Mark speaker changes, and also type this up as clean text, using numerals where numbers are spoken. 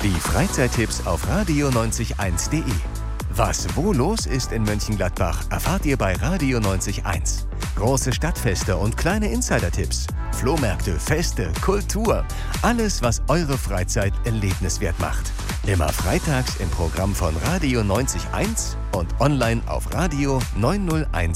Speaker 1: Die Freizeittipps auf radio901.de. Was wo los ist in Mönchengladbach, erfahrt ihr bei Radio 90.1. Große Stadtfeste und kleine Insider-Tipps, Flohmärkte, Feste, Kultur. Alles, was eure Freizeit erlebniswert macht. Immer freitags im Programm von Radio 90.1 und online auf radio901.de.